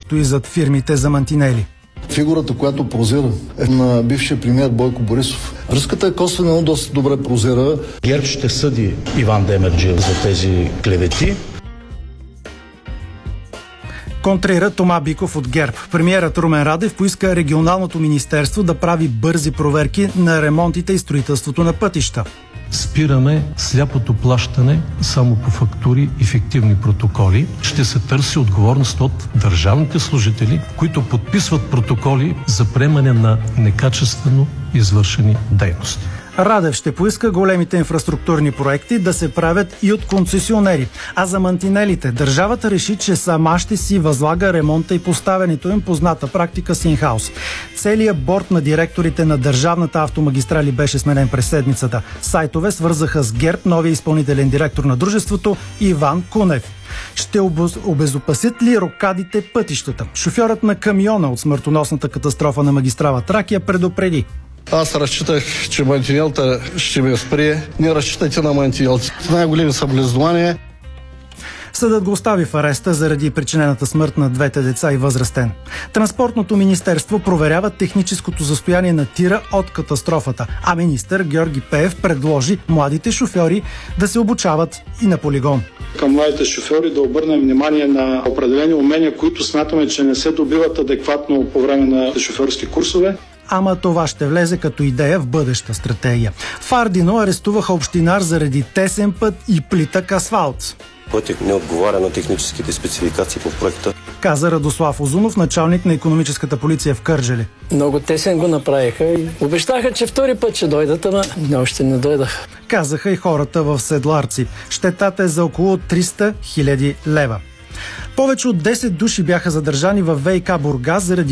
стои зад фирмите за мантинели. Фигурата, която прозира, е на бившия премиер Бойко Борисов. Връзката косвено доста добре прозира. ГЕРБ ще съди Иван Демерджиев за тези клевети. Контрира Тома Биков от ГЕРБ. Премиерът Румен Радев поиска регионалното министерство да прави бързи проверки на ремонтите и строителството на пътища. Спираме сляпото плащане само по фактури и фиктивни протоколи. Ще се търси отговорност от държавните служители, които подписват протоколи за приемане на некачествено извършени дейности. Радев ще поиска големите инфраструктурни проекти да се правят и от концесионери. А за мантинелите държавата реши, че сама ще си възлага ремонта и поставянето им, позната практика с инхаус. Целият борд на директорите на държавната автомагистрали беше сменен през седмицата. Сайтове свързаха с ГЕРБ новия изпълнителен директор на дружеството Иван Кунев. Ще обезопасят ли рокадите пътищата? Шофьорът на камиона от смъртоносната катастрофа на магистрала Тракия предупреди: Аз разчитах, че мантинелта ще ме спре. Не разчитайте на мантинелта. Най-големи съболезнования. Съдът го остави в ареста заради причинената смърт на двете деца и възрастен. Транспортното министерство проверява техническото състояние на тира от катастрофата, а министър Георги Пеев предложи младите шофьори да се обучават и на полигон. Към младите шофьори да обърнем внимание на определени умения, които смятаме, че не се добиват адекватно по време на шофьорски курсове. Ама това ще влезе като идея в бъдеща стратегия. В Ардино арестуваха общинар заради тесен път и плитък асфалт. Пътят не отговаря на техническите спецификации по проекта, каза Радослав Озунов, началник на икономическата полиция в Кърджали. Много тесен го направиха и обещаха, че втори път ще дойдат, ама още не дойдаха. Казаха и хората в Седларци. Щетата е за около 300 000 лева. Повече от 10 души бяха задържани във ВиК Бургас заради